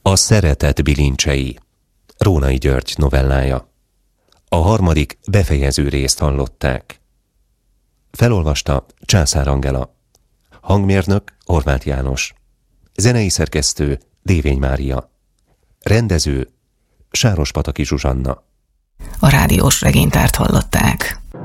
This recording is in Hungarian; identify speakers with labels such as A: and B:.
A: A szeretet bilincsei, Rónai György novellája. A harmadik befejező részt hallották. Felolvasta Császár Angela. Hangmérnök Horváth János. Zenei szerkesztő Dévény Mária. Rendező Sárospataki Zsuzsanna.
B: A rádiós regénytárt hallották.